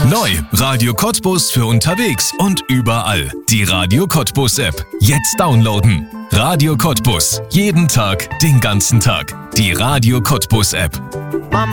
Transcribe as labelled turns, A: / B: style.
A: Neu, Radio Cottbus für unterwegs und überall. Die Radio Cottbus App. Jetzt downloaden. Radio Cottbus. Jeden Tag, den ganzen Tag. Die Radio Cottbus App.